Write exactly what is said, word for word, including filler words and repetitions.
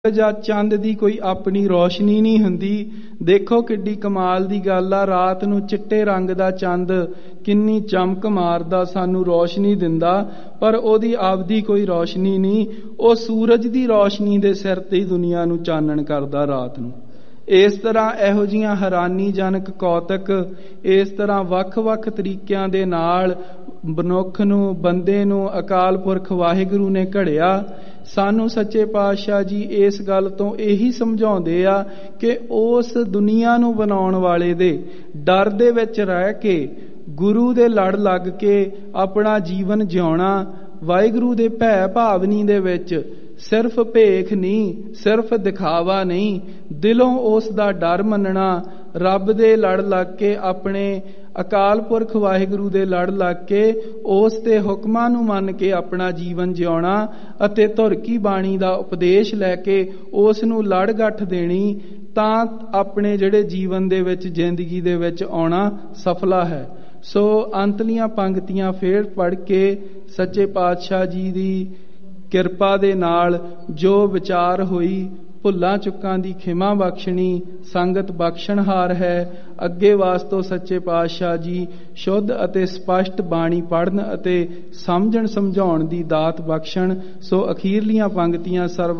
ਜਾਂ ਚੰਦ ਦੀ ਕੋਈ ਆਪਣੀ ਰੌਸ਼ਨੀ ਨਹੀਂ ਹੁੰਦੀ। ਦੇਖੋ ਕਿੱਡੀ ਕਮਾਲ ਦੀ ਗੱਲ ਆ, ਰਾਤ ਨੂੰ ਚਿੱਟੇ ਰੰਗ ਦਾ ਚੰਦ ਕਿੰਨੀ ਚਮਕ ਮਾਰਦਾ, ਸਾਨੂੰ ਰੌਸ਼ਨੀ ਦਿੰਦਾ, ਪਰ ਉਹਦੀ ਆਪਦੀ ਕੋਈ ਰੌਸ਼ਨੀ ਨਹੀਂ। ਉਹ ਸੂਰਜ ਦੀ ਰੌਸ਼ਨੀ ਦੇ ਸਿਰ ਤੇ ਹੀ ਦੁਨੀਆ ਨੂੰ ਚਾਨਣ ਕਰਦਾ ਰਾਤ ਨੂੰ। ਇਸ ਤਰ੍ਹਾਂ ਇਹੋ ਜਿਹੀਆਂ ਹੈਰਾਨੀਜਨਕ ਕੌਤਕ, ਇਸ ਤਰ੍ਹਾਂ ਵੱਖ-ਵੱਖ ਤਰੀਕਿਆਂ ਦੇ ਨਾਲ ਮਨੁੱਖ ਨੂੰ, ਬੰਦੇ ਨੂੰ ਅਕਾਲ ਪੁਰਖ ਵਾਹਿਗੁਰੂ ਨੇ ਘੜਿਆ। ਸਾਨੂੰ ਸੱਚੇ ਪਾਤਸ਼ਾਹ ਜੀ ਇਸ ਗੱਲ ਤੋਂ ਇਹੀ ਸਮਝਾਉਂਦੇ ਆ ਕਿ ਉਸ ਦੁਨੀਆ ਨੂੰ ਬਣਾਉਣ ਵਾਲੇ ਦੇ ਡਰ ਦੇ ਵਿੱਚ ਰਹਿ ਕੇ, ਗੁਰੂ ਦੇ ਲੜ ਲੱਗ ਕੇ ਆਪਣਾ ਜੀਵਨ ਜਿਉਣਾ, ਵਾਹਿਗੁਰੂ ਦੇ ਭੈ ਭਾਵਨੀ ਦੇ ਵਿੱਚ ਸਿਰਫ ਭੇਖ ਨਹੀਂ, ਸਿਰਫ ਦਿਖਾਵਾ ਨਹੀਂ, ਦਿਲੋਂ ਉਸ ਦਾ ਡਰ ਮੰਨਣਾ, ਰੱਬ ਦੇ ਲੜ ਲੱਗ ਕੇ, ਆਪਣੇ ਅਕਾਲ ਪੁਰਖ ਵਾਹਿਗੁਰੂ ਦੇ ਲੜ ਲੱਗ ਕੇ ਉਸ ਦੇ ਹੁਕਮਾਂ ਨੂੰ ਮੰਨ ਕੇ ਆਪਣਾ ਜੀਵਨ ਜਿਉਣਾ ਅਤੇ ਧੁਰ ਕੀ ਬਾਣੀ ਦਾ ਉਪਦੇਸ਼ ਲੈ ਕੇ ਉਸ ਨੂੰ ਲੜ ਗੱਠ ਦੇਣੀ, ਤਾਂ ਆਪਣੇ ਜਿਹੜੇ ਜੀਵਨ ਦੇ ਵਿੱਚ, ਜ਼ਿੰਦਗੀ ਦੇ ਵਿੱਚ ਆਉਣਾ ਸਫਲਾ ਹੈ। ਸੋ ਅੰਤਲੀਆਂ ਪੰਕਤੀਆਂ ਫੇਰ ਪੜ੍ਹ ਕੇ ਸੱਚੇ ਪਾਤਸ਼ਾਹ ਜੀ ਦੀ ਕਿਰਪਾ ਦੇ ਨਾਲ ਜੋ ਵਿਚਾਰ ਹੋਈ, ਭੁੱਲਾਂ ਚੁੱਕਾਂ ਦੀ ਖਿਮਾ ਬਖਸ਼ਣੀ ਸੰਗਤ ਬਖਸ਼ਣਹਾਰ ਹੈ। ਅੱਗੇ ਵਾਸਤੋਂ ਸੱਚੇ ਪਾਤਸ਼ਾਹ ਜੀ ਸ਼ੁੱਧ ਅਤੇ ਸਪਸ਼ਟ ਬਾਣੀ ਪੜ੍ਹਨ ਅਤੇ ਸਮਝਣ ਸਮਝਾਉਣ ਦੀ ਦਾਤ ਬਖਸ਼ਣ। ਸੋ ਅਖੀਰਲੀਆਂ ਪੰਕਤੀਆਂ ਸਰਬ